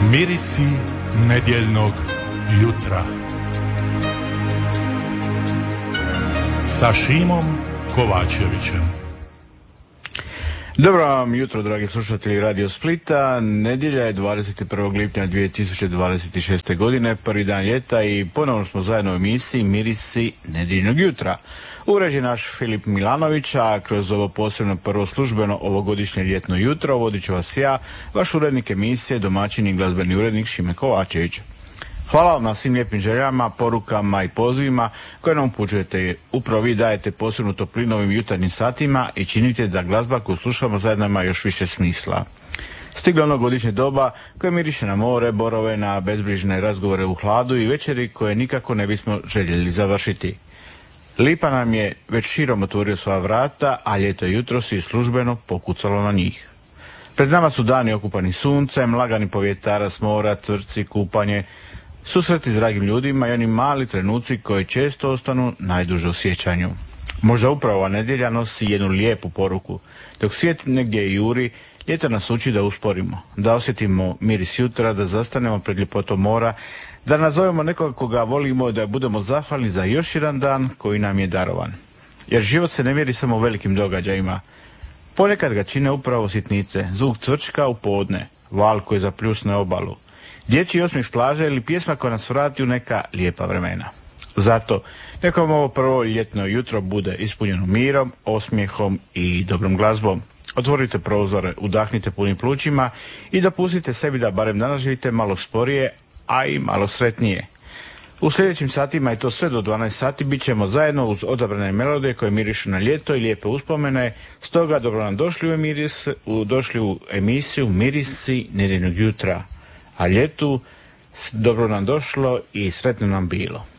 Mirisi nedjeljnog jutra sa Šimom Kovačevićem. Dobro vam jutro, dragi slušatelji Radio Splita. Nedjelja je 21. lipnja 2026. godine, prvi dan ljeta i ponovno smo zajedno u emisiji Mirisi nedjeljnog jutra. Uređen naš Filip Milanović, a kroz ovo posebno prvo službeno ovogodišnje ljetno jutro vodit ću vas ja, vaš urednik emisije, domaćin i glazbeni urednik Šime Kovačević. Hvala vam na svim lijepim željama, porukama i pozivima koje nam upućujete. Upravo vi dajete posebnu toplinu ovim jutarnjim satima i činite da glazba koju slušamo zajedno ima još više smisla. Stiglo ono godišnje doba koje miriše na more, borove, na bezbrižne razgovore u hladu i večeri koje nikako ne bismo željeli završiti. Lipa nam je već širom otvorio svoja vrata, a ljeto jutros je službeno pokucalo na njih. Pred nama su dani okupani suncem, lagani povjetara s mora, tvrci, kupanje, susreti s dragim ljudima i oni mali trenuci koji često ostanu najduže u sjećanju. Možda upravo ova nedjelja nosi jednu lijepu poruku. Dok svijet negdje juri, ljeto nas uči da usporimo, da osjetimo miris jutra, da zastanemo pred ljepotom mora, da nazovemo nekoga koga volimo i da budemo zahvalni za još jedan dan koji nam je darovan. Jer život se ne mjeri samo velikim događajima. Ponekad ga čine upravo sitnice, zvuk cvrčka u podne, val koji zapljusne obalu, dječji osmijeh s plaže ili pjesma koja nas vrati u neka lijepa vremena. Zato, neka vam ovo prvo ljetno jutro bude ispunjeno mirom, osmijehom i dobrom glazbom. Otvorite prozore, udahnite punim plućima i dopustite sebi da barem danas živite malo sporije, a i malo sretnije. U sljedećim satima i to sve do 12 sati bit ćemo zajedno uz odabrane melodije koje mirišu na ljeto i lijepe uspomene. Stoga dobro nam došli u emisiju Mirisi nedjeljnog jutra. A ljetu dobro nam došlo i sretno nam bilo.